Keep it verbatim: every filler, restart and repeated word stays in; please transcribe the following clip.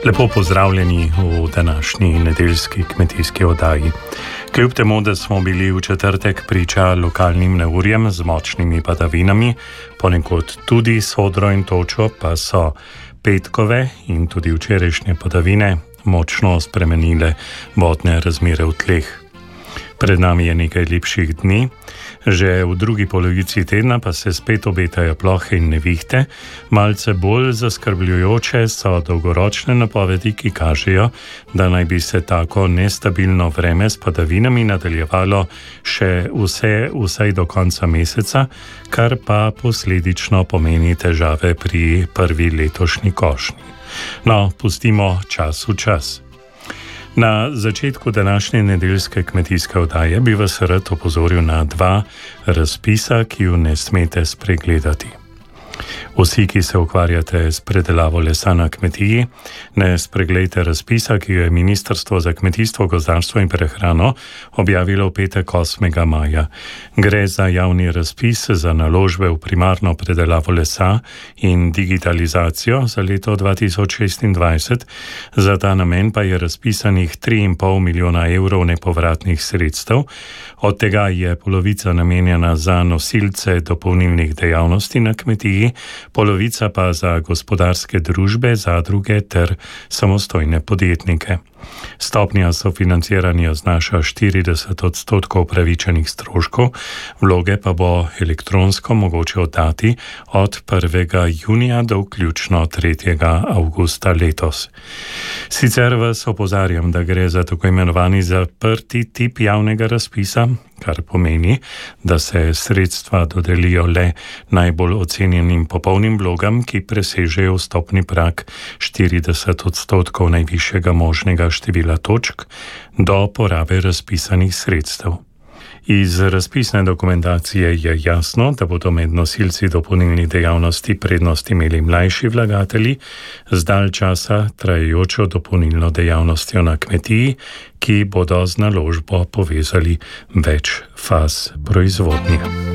Lepo pozdravljeni v današnji nedeljski kmetijski oddaji. Kljub temu, da smo bili v četrtek priča lokalnim neurjem z močnimi padavinami, ponekod tudi s odro in točo, pa so petkove in tudi včerajšnje padavine močno spremenile vodne razmere v tleh. Pred nami je nekaj lepših dni, že v drugi polovici tedna pa se spet obetajo plohe in nevihte. Malce bolj zaskrbljujoče so dolgoročne napovedi, ki kažejo, da naj bi se tako nestabilno vreme s padavinami nadaljevalo še vse, vsaj do konca meseca, kar pa posledično pomeni težave pri prvi letošnji košnji. No, pustimo čas v čas. Na začetku današnje nedeljske kmetijske oddaje bi vas rad opozoril na dva razpisa, ki ju ne smete spregledati. Vsi, ki se ukvarjate s predelavo lesa na kmetiji, ne spregledajte razpisa, ki jo je Ministrstvo za kmetijstvo, gozdarstvo in prehrano objavilo v petek osmega maja. Gre za javni razpis za naložbe v primarno predelavo lesa in digitalizacijo za leto dva tisoč šestindvajset. Za ta namen pa je razpisanih tri in pol milijona evrov nepovratnih sredstev. Od tega je polovica namenjena za nosilce dopolnilnih dejavnosti na kmetiji, polovica pa za gospodarske družbe, zadruge ter samostojne podjetnike. Stopnja sofinanciranja znaša štirideset odstotkov upravičenih stroškov, vloge pa bo elektronsko mogoče oddati od prvega junija do vključno tretjega avgusta letos. Sicer vas opozarjam, da gre za tako imenovani zaprti tip javnega razpisa, kar pomeni, da se sredstva dodelijo le najbolj ocenjenim popolnim vlogam, ki presežejo vstopni prag štirideset odstotkov najvišjega možnega števila točk do porabe razpisanih sredstev. Iz razpisne dokumentacije je jasno, da bodo med nosilci dopolnilnih dejavnosti prednost imeli mlajši vlagatelji z dalj časa trajajočo dopolnilno dejavnostjo na kmetiji, ki bodo z naložbo povezali več faz proizvodnje.